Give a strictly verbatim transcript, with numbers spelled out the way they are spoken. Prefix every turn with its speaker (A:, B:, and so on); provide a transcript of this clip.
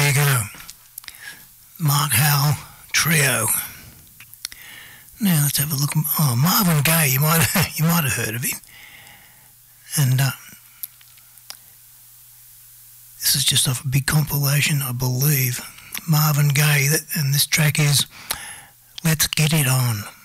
A: you go. Mark Howell Trio. Now let's have a look. Oh, Marvin Gaye, you might you might have heard of him. And uh, this is just off a big compilation, I believe. Marvin Gaye, and this track is Let's Get It On.